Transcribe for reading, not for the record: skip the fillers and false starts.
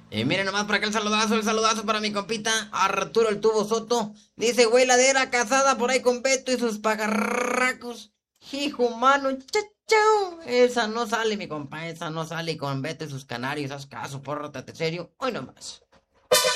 Y miren nomás por acá el saludazo para mi compita Arturo el Tubo Soto. Dice, güey, ladera casada por ahí con Beto y sus pagarracos. Hijo mano, chao. Esa no sale, mi compa, esa no sale con Beto y sus canarios. Haz caso, pórtate serio. Hoy nomás.